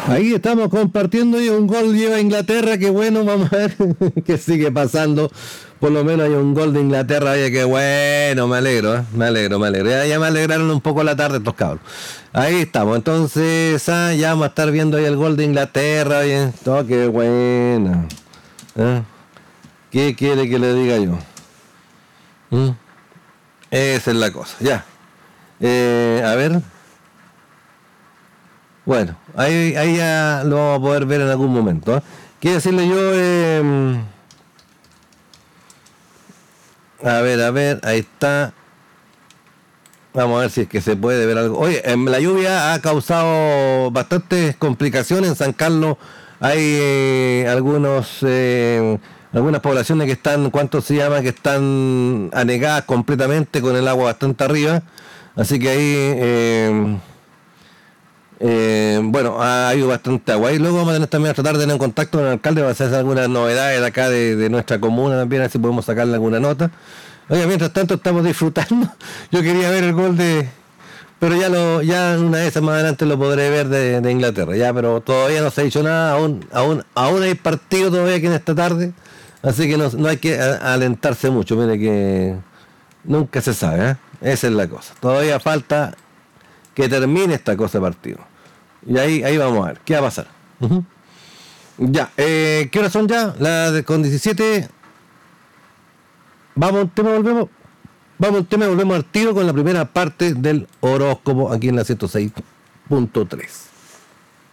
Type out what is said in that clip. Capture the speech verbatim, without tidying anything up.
Ahí estamos compartiendo y un gol lleva Inglaterra, qué bueno, vamos a ver qué sigue pasando. Por lo menos hay un gol de Inglaterra, oye, qué bueno, me alegro, ¿eh? me alegro, me alegro. Ya, ya me alegraron un poco la tarde estos cabros. Ahí estamos, entonces ah, ya vamos a estar viendo ahí el gol de Inglaterra, oye, oh, qué bueno. ¿Eh? ¿Qué quiere que le diga yo? ¿Mm? Esa es la cosa, ya. Eh, a ver. Bueno, ahí, ahí ya lo vamos a poder ver en algún momento. ¿eh? Quiero decirle yo, eh, a ver, a ver, ahí está. Vamos a ver si es que se puede ver algo. Oye, eh, la lluvia ha causado bastantes complicaciones en San Carlos. Hay eh, algunos, eh, algunas poblaciones que están, ¿cuánto se llama? Que están anegadas completamente con el agua bastante arriba. Así que ahí... Eh, Eh, bueno, ha habido bastante agua y luego vamos a tener también a tratar de tener en contacto con el alcalde para hacer algunas novedades de acá de, de nuestra comuna también, a ver si podemos sacarle alguna nota. Oye, mientras tanto estamos disfrutando. Yo quería ver el gol de... Pero ya lo ya una de esas más adelante lo podré ver de, de Inglaterra, ya, pero todavía no se ha dicho nada, aún, aún, aún hay partido todavía aquí en esta tarde, así que no, no hay que a, alentarse mucho, mire que nunca se sabe, ¿eh? Esa es la cosa. Todavía falta que termine esta cosa de partido. Y ahí, ahí vamos a ver, ¿qué va a pasar? Uh-huh. Ya, eh, ¿qué horas son ya? La de, con diecisiete. Vamos a un tema, volvemos. Vamos a un tema, volvemos al tiro con la primera parte del horóscopo aquí en la ciento seis punto tres.